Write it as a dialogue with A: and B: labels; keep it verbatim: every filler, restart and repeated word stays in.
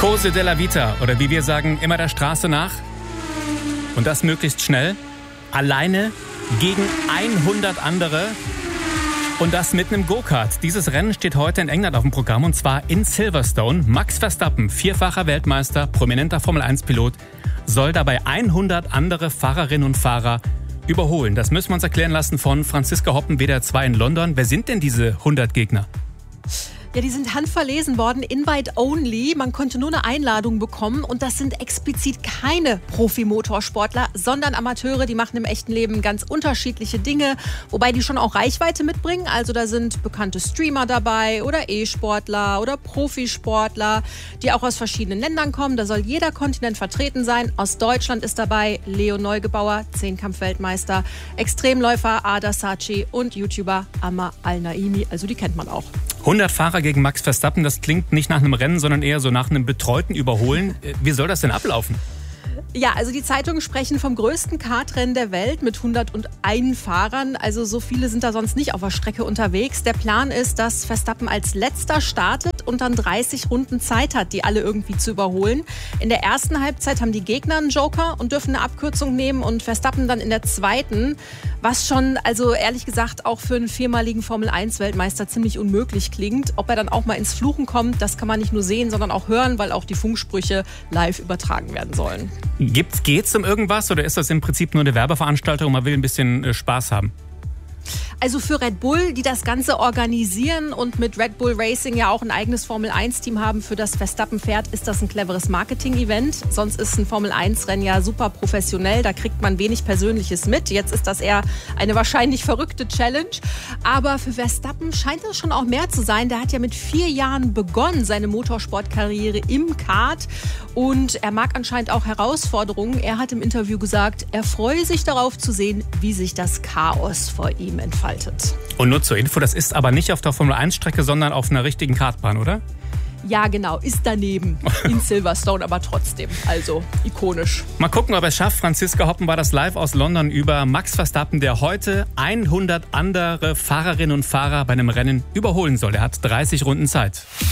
A: Cose della Vita oder wie wir sagen, immer der Straße nach. Und das möglichst schnell. Alleine gegen hundert andere. Und das mit einem Go-Kart. Dieses Rennen steht heute in England auf dem Programm und zwar in Silverstone. Max Verstappen, vierfacher Weltmeister, prominenter Formel eins Pilot, soll dabei hundert andere Fahrerinnen und Fahrer überholen. Das müssen wir uns erklären lassen von Franziska Hoppen, W D R zwei in London. Wer sind denn diese hundert Gegner?
B: Ja, die sind handverlesen worden, Invite Only. Man konnte nur eine Einladung bekommen und das sind explizit keine Profi-Motorsportler, sondern Amateure, die machen im echten Leben ganz unterschiedliche Dinge, wobei die schon auch Reichweite mitbringen. Also da sind bekannte Streamer dabei oder E-Sportler oder Profisportler, die auch aus verschiedenen Ländern kommen. Da soll jeder Kontinent vertreten sein. Aus Deutschland ist dabei Leo Neugebauer, Zehnkampf-Weltmeister, Extremläufer Ada Saci und YouTuber Amma Al-Naimi. Also die kennt man auch.
A: hundert Fahrer gegen Max Verstappen, das klingt nicht nach einem Rennen, sondern eher so nach einem betreuten Überholen. Wie soll das denn ablaufen?
B: Ja, also die Zeitungen sprechen vom größten Kartrennen der Welt mit hunderteins Fahrern. Also so viele sind da sonst nicht auf der Strecke unterwegs. Der Plan ist, dass Verstappen als letzter startet und dann dreißig Runden Zeit hat, die alle irgendwie zu überholen. In der ersten Halbzeit haben die Gegner einen Joker und dürfen eine Abkürzung nehmen und Verstappen dann in der zweiten, was schon, also ehrlich gesagt, auch für einen viermaligen Formel eins Weltmeister ziemlich unmöglich klingt. Ob er dann auch mal ins Fluchen kommt, das kann man nicht nur sehen, sondern auch hören, weil auch die Funksprüche live übertragen werden sollen.
A: Gibt's, geht's um irgendwas oder ist das im Prinzip nur eine Werbeveranstaltung und man will ein bisschen äh, Spaß haben?
B: Also für Red Bull, die das Ganze organisieren und mit Red Bull Racing ja auch ein eigenes Formel eins Team haben, für das Verstappen fährt, ist das ein cleveres Marketing-Event. Sonst ist ein Formel eins Rennen ja super professionell, da kriegt man wenig Persönliches mit. Jetzt ist das eher eine wahrscheinlich verrückte Challenge. Aber für Verstappen scheint das schon auch mehr zu sein. Der hat ja mit vier Jahren begonnen, seine Motorsportkarriere im Kart. Und er mag anscheinend auch Herausforderungen. Er hat im Interview gesagt, er freue sich darauf zu sehen, wie sich das Chaos vor ihm entfaltet.
A: Und nur zur Info, das ist aber nicht auf der Formel eins Strecke, sondern auf einer richtigen Kartbahn, oder?
B: Ja, genau, ist daneben in Silverstone, aber trotzdem, also ikonisch.
A: Mal gucken, ob er es schafft. Franziska Hoppen war das live aus London über Max Verstappen, der heute hundert andere Fahrerinnen und Fahrer bei einem Rennen überholen soll. Er hat dreißig Runden Zeit.